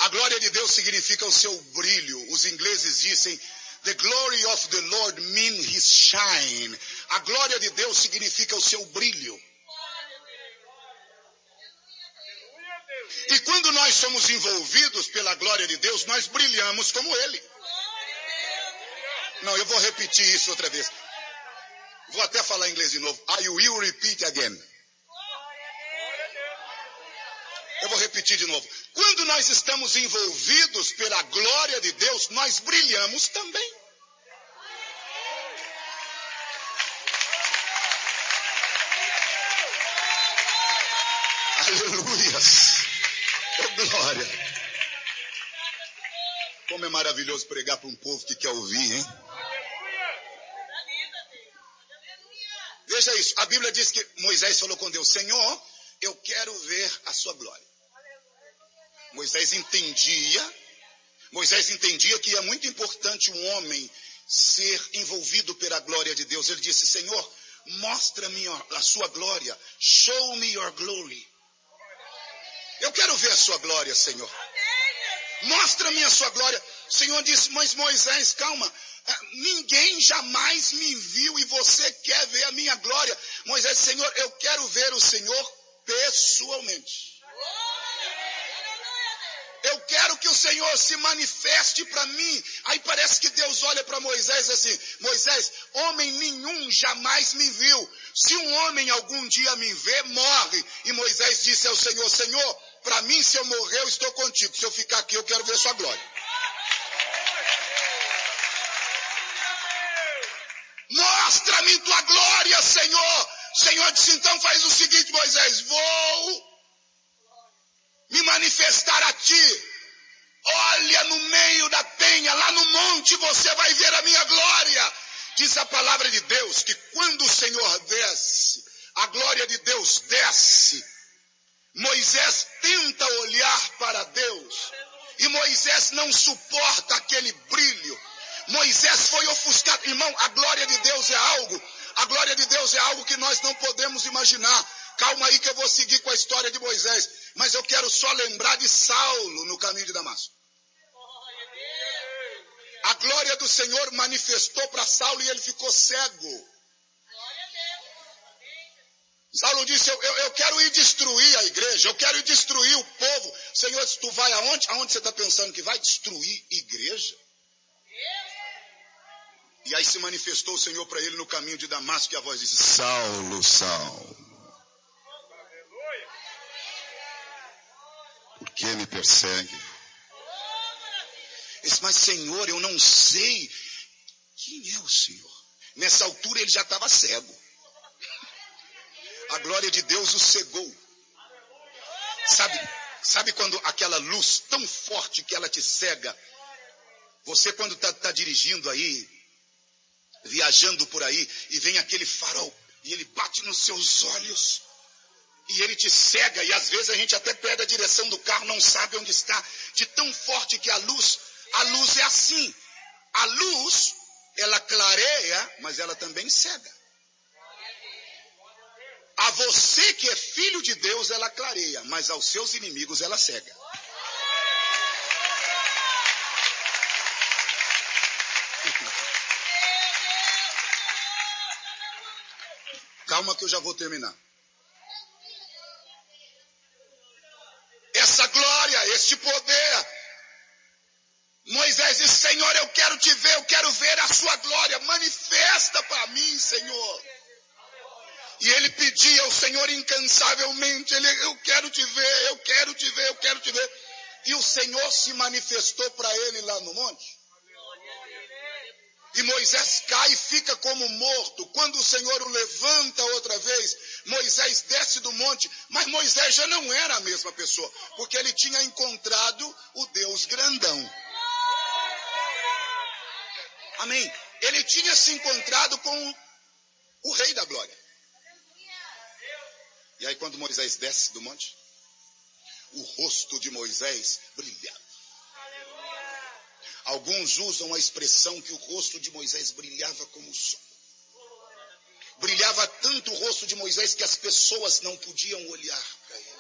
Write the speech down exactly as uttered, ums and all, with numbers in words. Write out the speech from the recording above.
A glória de Deus significa o seu brilho. Os ingleses dizem, the glory of the Lord means his shine. A glória de Deus significa o seu brilho. E quando nós somos envolvidos pela glória de Deus, nós brilhamos como Ele. Não, eu vou repetir isso outra vez. Vou até falar em inglês de novo. I will repeat again. Eu vou repetir de novo. Quando nós estamos envolvidos pela glória de Deus, nós brilhamos também. Aleluias. Oh, glória. Como é maravilhoso pregar para um povo que quer ouvir, hein? Veja isso. A Bíblia diz que Moisés falou com Deus, Senhor, eu quero ver a sua glória. Moisés entendia, Moisés entendia que é muito importante um homem ser envolvido pela glória de Deus. Ele disse, Senhor, mostra-me a sua glória. Show me your glory. Eu quero ver a sua glória, Senhor. Mostra-me a sua glória. O Senhor disse, mas Moisés, calma. Ninguém jamais me viu e você quer ver a minha glória. Moisés, Senhor, eu quero ver o Senhor pessoalmente. Eu quero que o Senhor se manifeste para mim. Aí parece que Deus olha para Moisés assim, Moisés, homem nenhum jamais me viu. Se um homem algum dia me vê, morre. E Moisés disse ao Senhor, Senhor, para mim se eu morrer eu estou contigo. Se eu ficar aqui eu quero ver sua glória. Mostra-me tua glória, Senhor. Senhor disse, então faz o seguinte, Moisés, vou me manifestar a ti. Olha no meio da penha, lá no monte você vai ver a minha glória. Diz a palavra de Deus que quando o Senhor desce, a glória de Deus desce. Moisés tenta olhar para Deus e Moisés não suporta aquele brilho. Moisés foi ofuscado. Irmão, a glória de Deus é algo, a glória de Deus é algo que nós não podemos imaginar. Calma aí que eu vou seguir com a história de Moisés. Mas eu quero só lembrar de Saulo no caminho de Damasco. A glória do Senhor manifestou para Saulo e ele ficou cego. Saulo disse, eu, eu, eu quero ir destruir a igreja, eu quero ir destruir o povo. Senhor disse, tu vai aonde? Aonde você está pensando que vai destruir igreja? E aí se manifestou o Senhor para ele no caminho de Damasco e a voz disse, Saulo, Saulo, por que me persegue? Ele disse, mas Senhor, eu não sei quem é o Senhor. Nessa altura ele já estava cego. A glória de Deus o cegou. Sabe, sabe quando aquela luz tão forte que ela te cega? Você quando está tá dirigindo aí, viajando por aí, e vem aquele farol, e ele bate nos seus olhos, e ele te cega, e às vezes a gente até perde a direção do carro, não sabe onde está, de tão forte que a luz, a luz é assim. A luz, ela clareia, mas ela também cega. A você que é filho de Deus, ela clareia, mas aos seus inimigos ela cega. Calma que eu já vou terminar. Essa glória, este poder. Moisés disse, Senhor, eu quero te ver, eu quero ver a sua glória. Manifesta para mim, Senhor. E ele pedia ao Senhor incansavelmente, ele, eu quero te ver, eu quero te ver, eu quero te ver. E o Senhor se manifestou para ele lá no monte. E Moisés cai e fica como morto. Quando o Senhor o levanta outra vez, Moisés desce do monte. Mas Moisés já não era a mesma pessoa, porque ele tinha encontrado o Deus grandão. Amém? Ele tinha se encontrado com o Rei da Glória. E aí quando Moisés desce do monte, o rosto de Moisés brilhava. Alguns usam a expressão que o rosto de Moisés brilhava como o sol. Brilhava tanto o rosto de Moisés que as pessoas não podiam olhar para ele.